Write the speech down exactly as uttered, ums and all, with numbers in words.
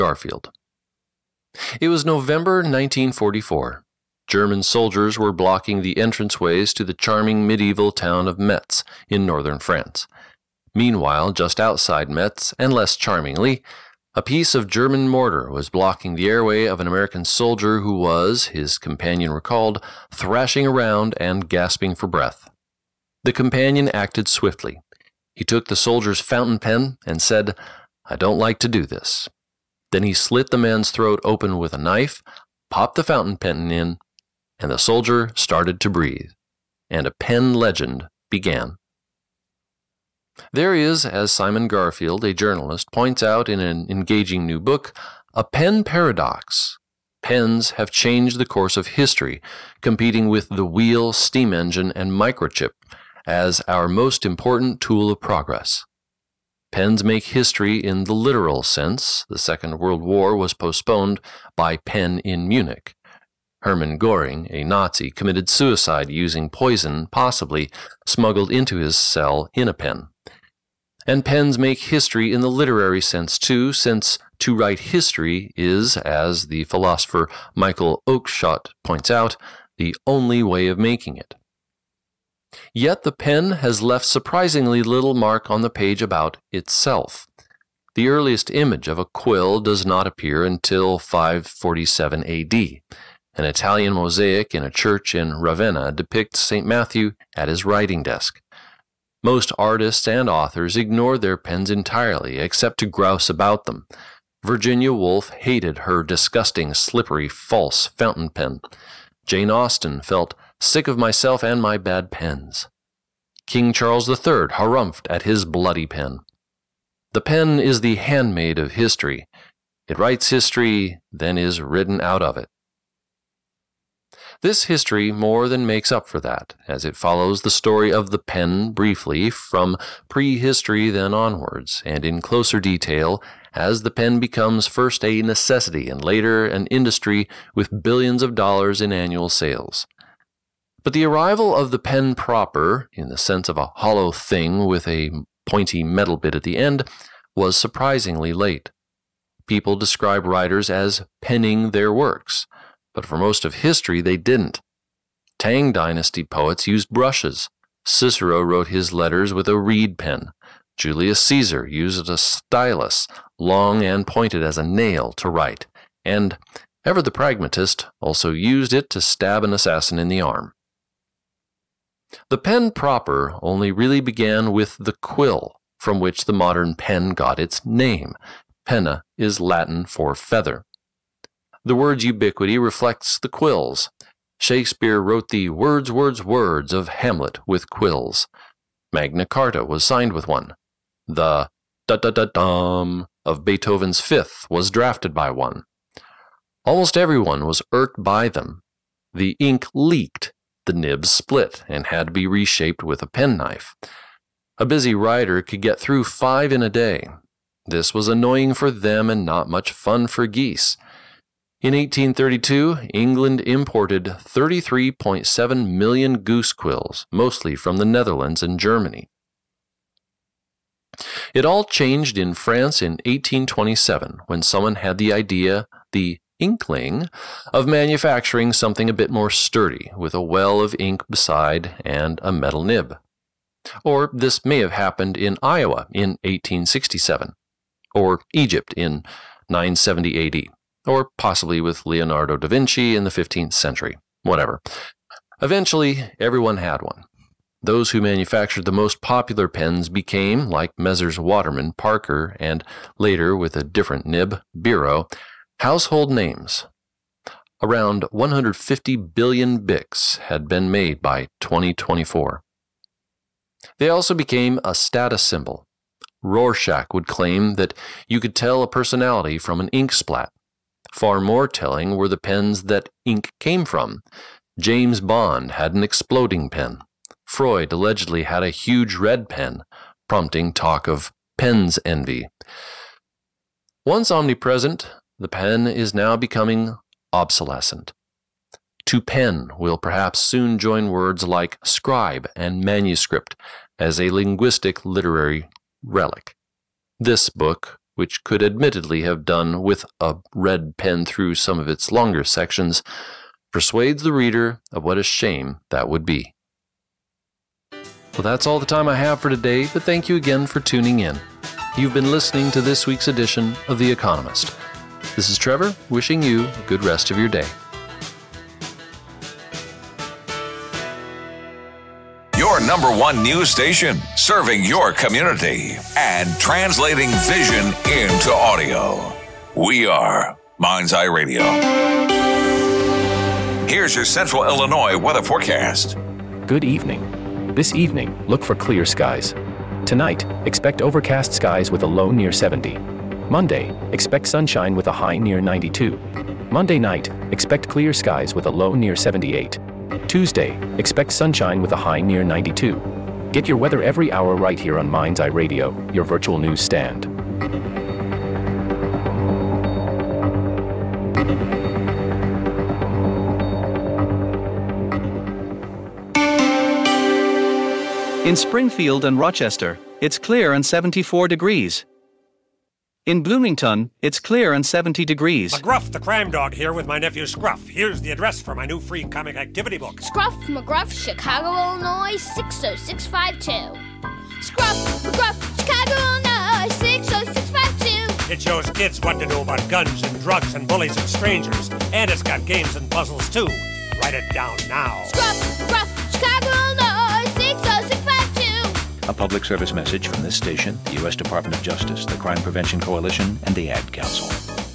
Garfield. It was November nineteen forty-four. German soldiers were blocking the entranceways to the charming medieval town of Metz in northern France. Meanwhile, just outside Metz, and less charmingly, a piece of German mortar was blocking the airway of an American soldier who was, his companion recalled, thrashing around and gasping for breath. The companion acted swiftly. He took the soldier's fountain pen and said, "I don't like to do this." Then he slit the man's throat open with a knife, popped the fountain pen in, and the soldier started to breathe, and a pen legend began. There is, as Simon Garfield, a journalist, points out in an engaging new book, a pen paradox. Pens have changed the course of history, competing with the wheel, steam engine, and microchip as our most important tool of progress. Pens make history in the literal sense. The Second World War was postponed by pen in Munich. Hermann Göring, a Nazi, committed suicide using poison, possibly smuggled into his cell in a pen. And pens make history in the literary sense too, since to write history is, as the philosopher Michael Oakeshott points out, the only way of making it. Yet the pen has left surprisingly little mark on the page about itself. The earliest image of a quill does not appear until five forty-seven A D. An Italian mosaic in a church in Ravenna depicts Saint Matthew at his writing desk. Most artists and authors ignore their pens entirely, except to grouse about them. Virginia Woolf hated her disgusting, slippery, false fountain pen. Jane Austen felt sick of myself and my bad pens. King Charles the Third harumphed at his bloody pen. The pen is the handmaid of history. It writes history, then is written out of it. This history more than makes up for that, as it follows the story of the pen briefly from prehistory then onwards, and in closer detail as the pen becomes first a necessity and later an industry with billions of dollars in annual sales. But the arrival of the pen proper, in the sense of a hollow thing with a pointy metal bit at the end, was surprisingly late. People describe writers as penning their works, but for most of history they didn't. Tang Dynasty poets used brushes. Cicero wrote his letters with a reed pen. Julius Caesar used a stylus, long and pointed as a nail, to write, and Ever the Pragmatist also used it to stab an assassin in the arm. The pen proper only really began with the quill, from which the modern pen got its name. Penna is Latin for feather. The word's ubiquity reflects the quills. Shakespeare wrote the words, words, words of Hamlet with quills. Magna Carta was signed with one. The da-da-da-dum of Beethoven's Fifth was drafted by one. Almost everyone was irked by them. The ink leaked, the nibs split, and had to be reshaped with a penknife. A busy writer could get through five in a day. This was annoying for them and not much fun for geese. In eighteen thirty-two, England imported thirty-three point seven million goose quills, mostly from the Netherlands and Germany. It all changed in France in eighteen twenty-seven, when someone had the idea, the inkling, of manufacturing something a bit more sturdy, with a well of ink beside and a metal nib. Or this may have happened in Iowa in eighteen sixty-seven, or Egypt in nine seventy A D. Or possibly with Leonardo da Vinci in the fifteenth century. Whatever. Eventually, everyone had one. Those who manufactured the most popular pens became, like Messrs. Waterman, Parker, and later, with a different nib, Biro, household names. Around one hundred fifty billion Bics had been made by twenty twenty-four. They also became a status symbol. Rorschach would claim that you could tell a personality from an ink splat. Far more telling were the pens that ink came from. James Bond had an exploding pen. Freud allegedly had a huge red pen, prompting talk of pen's envy. Once omnipresent, the pen is now becoming obsolescent. To pen will perhaps soon join words like scribe and manuscript as a linguistic literary relic. This book, which could admittedly have done with a red pen through some of its longer sections, persuades the reader of what a shame that would be. Well, that's all the time I have for today, but thank you again for tuning in. You've been listening to this week's edition of The Economist. This is Trevor, wishing you a good rest of your day. Your number one news station, serving your community and translating vision into audio. We are Mind's Eye Radio. Here's your Central Illinois weather forecast. Good evening. This evening, look for clear skies. Tonight, expect overcast skies with a low near seventy. Monday, expect sunshine with a high near ninety-two. Monday night, expect clear skies with a low near seventy-eight. Tuesday, expect sunshine with a high near ninety-two. Get your weather every hour right here on Mind's Eye Radio, your virtual news stand. In Springfield and Rochester, it's clear and seventy-four degrees. In Bloomington, it's clear and seventy degrees. McGruff, the crime dog, here with my nephew Scruff. Here's the address for my new free comic activity book. Scruff McGruff, Chicago, Illinois, six oh six five two. Scruff McGruff, Chicago, Illinois, six oh six five two. It shows kids what to know about guns and drugs and bullies and strangers. And it's got games and puzzles, too. Write it down now. Scruff McGruff, Chicago, Illinois, six oh six five two. A public service message from this station, the U S Department of Justice, the Crime Prevention Coalition, and the Ad Council.